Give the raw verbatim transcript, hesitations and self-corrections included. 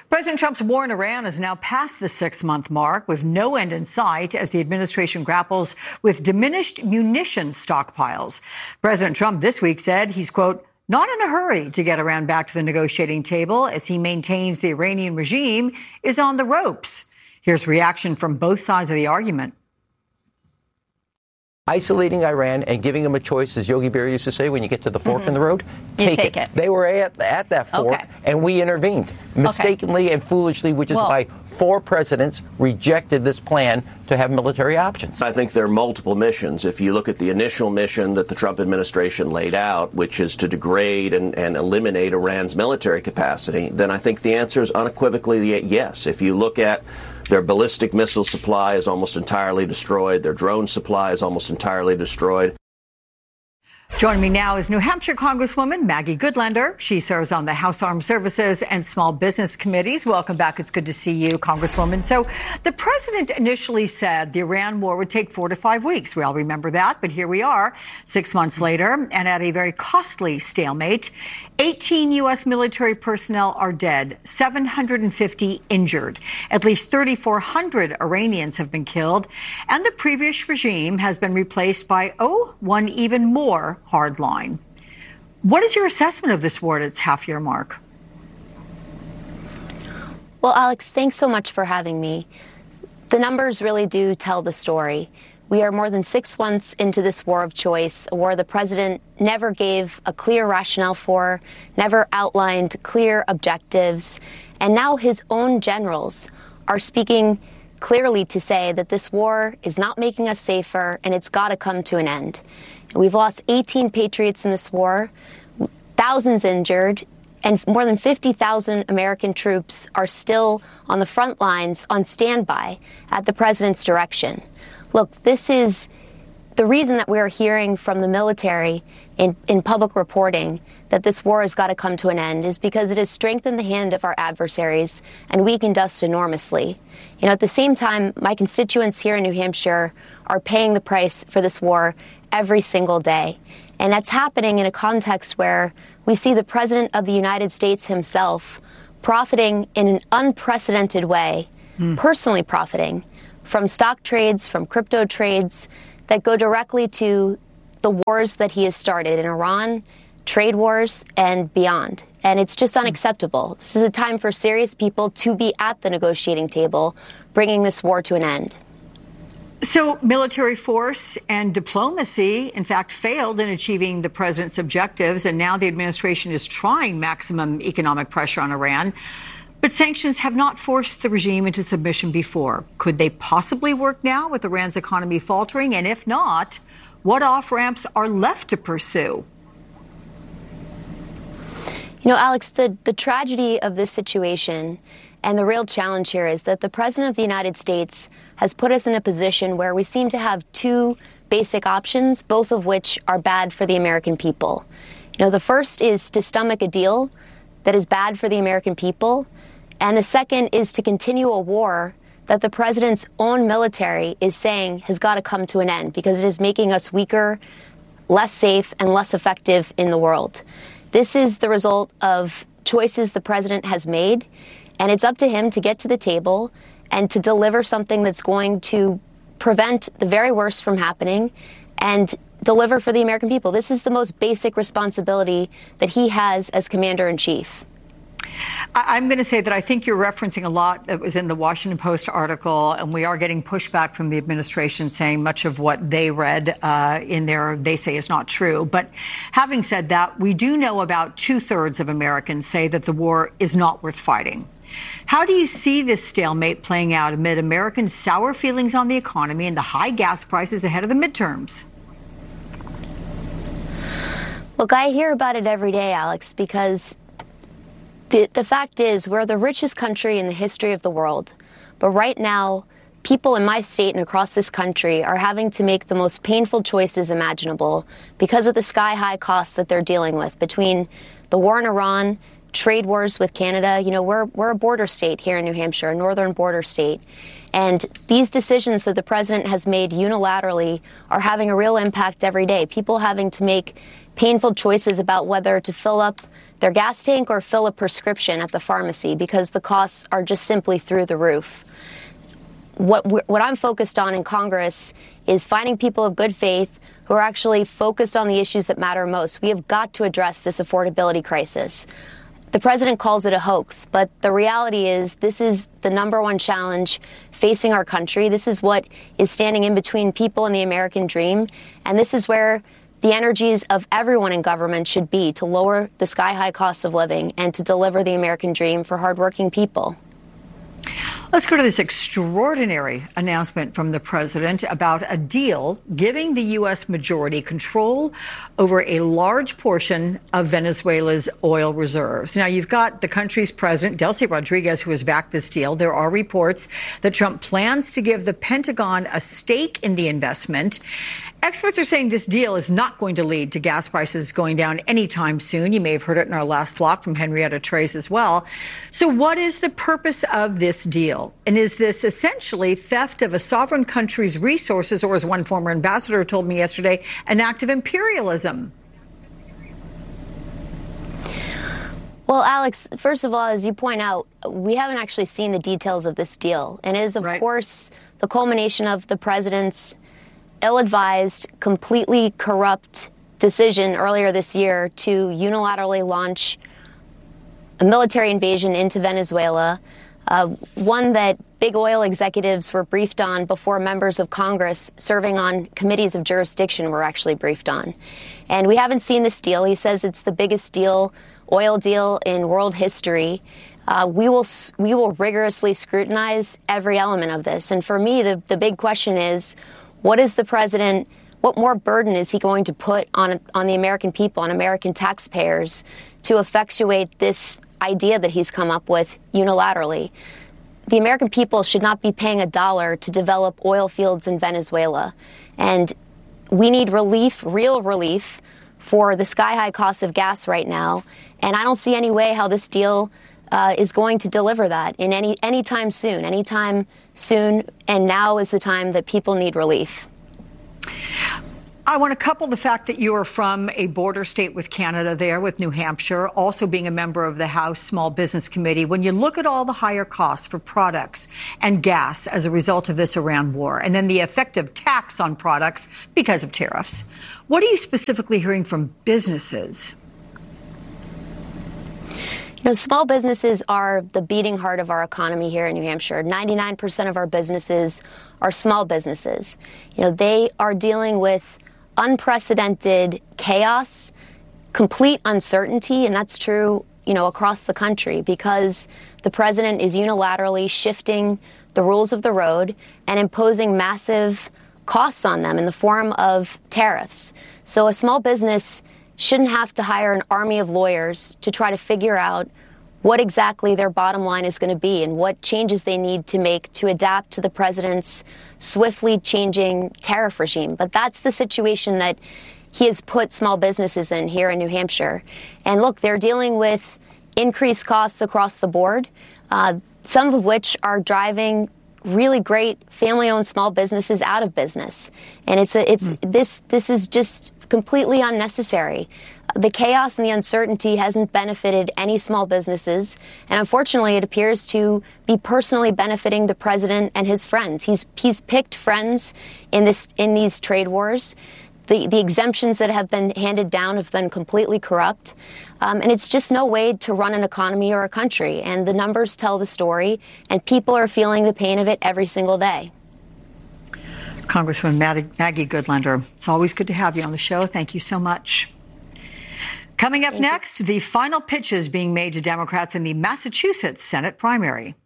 President Trump's war in Iran is now past the six-month mark with no end in sight as the administration grapples with diminished munitions stockpiles. President Trump this week said he's, quote, not in a hurry to get Iran back to the negotiating table as he maintains the Iranian regime is on the ropes. Here's reaction from both sides of the argument. Isolating Iran and giving them a choice, as Yogi Berra used to say, when you get to the fork mm-hmm. in the road, take, take it. it. They were at, at that fork, okay. and we intervened mistakenly okay. and foolishly, which is well, why four presidents rejected this plan to have military options. I think there are multiple missions. If you look at the initial mission that the Trump administration laid out, which is to degrade and, and eliminate Iran's military capacity, then I think the answer is unequivocally yes. If you look at their ballistic missile supply is almost entirely destroyed. Their drone supply is almost entirely destroyed. Joining me now is New Hampshire Congresswoman Maggie Goodlander. She serves on the House Armed Services and Small Business Committees. Welcome back. It's good to see you, Congresswoman. So the president initially said the Iran war would take four to five weeks. We all remember that. But here we are six months later and at a very costly stalemate. eighteen U S military personnel are dead, seven hundred fifty injured. At least thirty-four hundred Iranians have been killed. And the previous regime has been replaced by, oh, one even more hardline. What is your assessment of this war at its half-year mark? Well, Alex, thanks so much for having me. The numbers really do tell the story. We are more than six months into this war of choice, a war the president never gave a clear rationale for, never outlined clear objectives, and now his own generals are speaking clearly to say that this war is not making us safer and it's got to come to an end. We've lost eighteen patriots in this war, thousands injured, and more than fifty thousand American troops are still on the front lines on standby at the president's direction. Look, this is the reason that we are hearing from the military in, in public reporting that this war has got to come to an end is because it has strengthened the hand of our adversaries and weakened us enormously. You know, at the same time, my constituents here in New Hampshire are paying the price for this war every single day. And that's happening in a context where we see the President of the United States himself profiting in an unprecedented way, mm. personally profiting from stock trades, from crypto trades that go directly to the wars that he has started in Iran, trade wars, and beyond. And it's just unacceptable. This is a time for serious people to be at the negotiating table, bringing this war to an end. So military force and diplomacy, in fact, failed in achieving the president's objectives, and now the administration is trying maximum economic pressure on Iran. But sanctions have not forced the regime into submission before. Could they possibly work now with Iran's economy faltering? And if not, what off-ramps are left to pursue? You know, Alex, the, the tragedy of this situation and the real challenge here is that the President of the United States has put us in a position where we seem to have two basic options, both of which are bad for the American people. You know, the first is to stomach a deal that is bad for the American people, and the second is to continue a war that the president's own military is saying has got to come to an end because it is making us weaker, less safe, and less effective in the world. This is the result of choices the president has made, and it's up to him to get to the table and to deliver something that's going to prevent the very worst from happening and deliver for the American people. This is the most basic responsibility that he has as commander-in-chief. I'm going to say that I think you're referencing a lot that was in the Washington Post article, and we are getting pushback from the administration saying much of what they read uh, in there, they say is not true. But having said that, we do know about two-thirds of Americans say that the war is not worth fighting. How do you see this stalemate playing out amid Americans' sour feelings on the economy and the high gas prices ahead of the midterms? Look, I hear about it every day, Alex, because The, the fact is, we're the richest country in the history of the world. But right now, people in my state and across this country are having to make the most painful choices imaginable because of the sky-high costs that they're dealing with between the war in Iran, trade wars with Canada. You know, we're, we're a border state here in New Hampshire, a northern border state. And these decisions that the president has made unilaterally are having a real impact every day. People having to make painful choices about whether to fill up their gas tank or fill a prescription at the pharmacy because the costs are just simply through the roof. What, what I'm focused on in Congress is finding people of good faith who are actually focused on the issues that matter most. We have got to address this affordability crisis. The president calls it a hoax, but the reality is this is the number one challenge facing our country. This is what is standing in between people and the American dream. And this is where the energies of everyone in government should be, to lower the sky-high cost of living and to deliver the American dream for hardworking people. Let's go to this extraordinary announcement from the president about a deal giving the U S majority control over a large portion of Venezuela's oil reserves. Now, you've got the country's president, Delcy Rodriguez, who has backed this deal. There are reports that Trump plans to give the Pentagon a stake in the investment. Experts are saying this deal is not going to lead to gas prices going down anytime soon. You may have heard it in our last block from Henrietta Trace as well. So what is the purpose of this deal? And is this essentially theft of a sovereign country's resources, or as one former ambassador told me yesterday, an act of imperialism? Well, Alex, first of all, as you point out, we haven't actually seen the details of this deal. And it is, of right. course, the culmination of the president's ill-advised, completely corrupt decision earlier this year to unilaterally launch a military invasion into Venezuela, uh, one that big oil executives were briefed on before members of Congress serving on committees of jurisdiction were actually briefed on. And we haven't seen this deal. He says it's the biggest deal, oil deal in world history. Uh, we will we will rigorously scrutinize every element of this. And for me, the, the big question is, what is the president, what more burden is he going to put on on the American people, on American taxpayers, to effectuate this idea that he's come up with unilaterally? The American people should not be paying a dollar to develop oil fields in Venezuela. And we need relief, real relief, for the sky-high cost of gas right now. And I don't see any way how this deal uh, is going to deliver that in any anytime soon, anytime soon. And now is the time that people need relief. I want to couple the fact that you are from a border state with Canada there, with New Hampshire, also being a member of the House Small Business Committee. When you look at all the higher costs for products and gas as a result of this Iran war, and then the effective tax on products because of tariffs, what are you specifically hearing from businesses? You know, small businesses are the beating heart of our economy here in New Hampshire. ninety-nine percent of our businesses are small businesses. You know, they are dealing with unprecedented chaos, complete uncertainty, and that's true, you know, across the country because the president is unilaterally shifting the rules of the road and imposing massive costs on them in the form of tariffs. So a small business shouldn't have to hire an army of lawyers to try to figure out what exactly their bottom line is going to be and what changes they need to make to adapt to the president's swiftly changing tariff regime. But that's the situation that he has put small businesses in here in New Hampshire. And look, they're dealing with increased costs across the board, uh, some of which are driving really great family-owned small businesses out of business. And it's a, it's mm. this this is just completely unnecessary. The chaos and the uncertainty hasn't benefited any small businesses, and unfortunately, it appears to be personally benefiting the president and his friends. He's he's picked friends in this in these trade wars. The the exemptions that have been handed down have been completely corrupt, um, and it's just no way to run an economy or a country. And the numbers tell the story, and people are feeling the pain of it every single day. Congresswoman Maggie Goodlander, it's always good to have you on the show. Thank you so much. Coming up next, the final pitches being made to Democrats in the Massachusetts Senate primary.